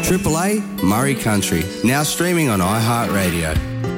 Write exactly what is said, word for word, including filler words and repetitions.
Triple A Murray Country, now streaming on iHeartRadio.